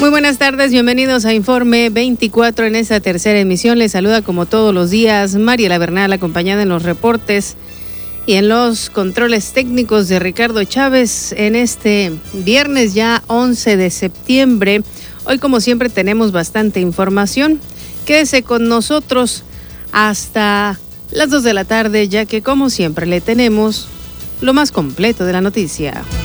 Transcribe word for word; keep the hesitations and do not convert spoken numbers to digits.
Muy buenas tardes, bienvenidos a Informe veinticuatro en esta tercera emisión. Les saluda como todos los días Mariela Bernal, acompañada en los reportes y en los controles técnicos de Ricardo Chávez en este viernes ya once de septiembre. Hoy, como siempre, tenemos bastante información. Quédese con nosotros hasta las dos de la tarde, ya que como siempre le tenemos lo más completo de la noticia.